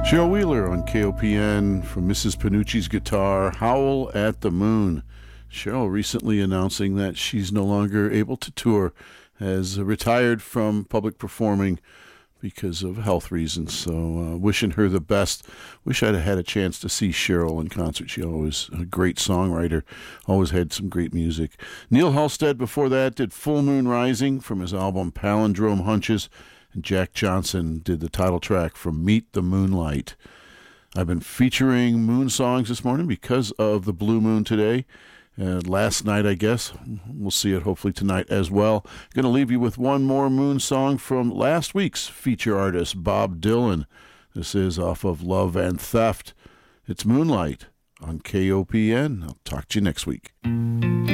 Cheryl Wheeler on KOPN from Mrs. Panucci's guitar, Howl at the Moon. Cheryl recently announcing that she's no longer able to tour, has retired from public performing because of health reasons. So wishing her the best. Wish I'd had a chance to see Cheryl in concert. She always a great songwriter, always had some great music. Neil Halstead before that did Full Moon Rising from his album Palindrome Hunches. And Jack Johnson did the title track from Meet the Moonlight. I've been featuring moon songs this morning because of the blue moon today. Last night, I guess. We'll see it hopefully tonight as well. Going to leave you with one more moon song from last week's feature artist, Bob Dylan. This is off of Love and Theft. It's Moonlight on KOPN. I'll talk to you next week.